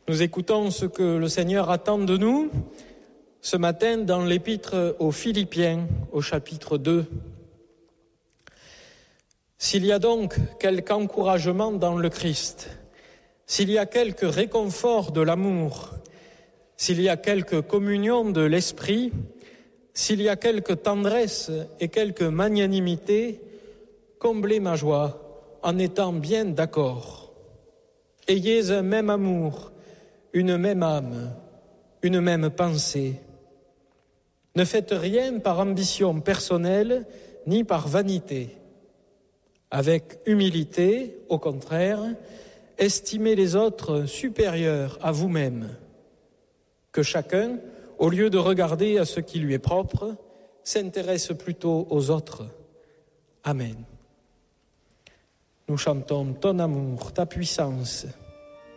Nous écoutons ce que le Seigneur attend de nous ce matin dans l'épître aux Philippiens, au chapitre 2. S'il y a donc quelque encouragement dans le Christ, s'il y a quelque réconfort de l'amour, s'il y a quelque communion de l'esprit, s'il y a quelque tendresse et quelque magnanimité, comblez ma joie en étant bien d'accord. Ayez un même amour, une même âme, une même pensée. Ne faites rien par ambition personnelle ni par vanité. Avec humilité, au contraire, estimez les autres supérieurs à vous-même. Que chacun, au lieu de regarder à ce qui lui est propre, s'intéresse plutôt aux autres. Amen. Nous chantons ton amour, ta puissance.